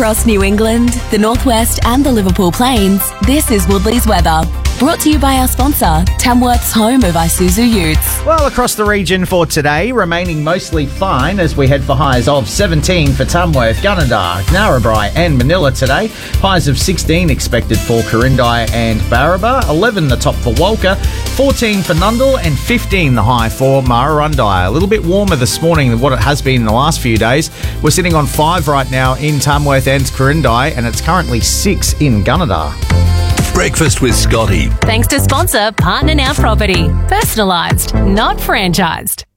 Across New England, the Northwest and the Liverpool Plains, this is Woodley's weather. Brought to you by our sponsor, Tamworth's home of Isuzu Utes. Well, across the region for today, remaining mostly fine as we head for highs of 17 for Tamworth, Gunnedah, Narrabri and Manila today. Highs of 16 expected for Corindai and Barraba. 11 the top for Walker. 14 for Nundle and 15 the high for Murrurundi. A little bit warmer this morning than what it has been in the last few days. We're sitting on 5 right now in Tamworth and Corindai, and it's currently 6 in Gunnedah. Breakfast with Scotty. Thanks to sponsor Partner Now Property. Personalised, not franchised.